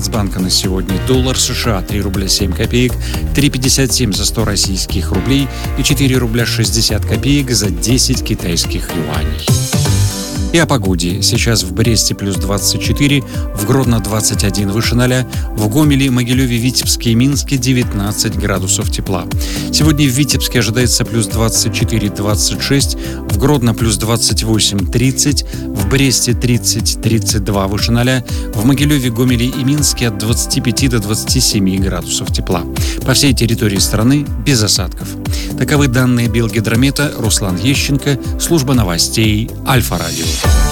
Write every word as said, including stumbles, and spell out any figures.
Нацбанка на сегодня. Доллар США три рубля семь копеек, три пятьдесят семь за сто российских рублей и четыре рубля шестьдесят копеек за десять китайских юаней. И о погоде. Сейчас в Бресте плюс двадцать четыре, в Гродно двадцать один выше ноля, в Гомеле, Могилеве, Витебске и Минске девятнадцать градусов тепла. Сегодня в Витебске ожидается плюс двадцать четыре двадцать шесть, в Гродно плюс двадцать восемь тридцать, в Бресте тридцать тридцать два выше ноля, в Могилеве, Гомеле и Минске от двадцати пяти до двадцати семи градусов тепла. По всей территории страны без осадков. Таковы данные Белгидромета. Руслан Ещенко, служба новостей Альфа-радио.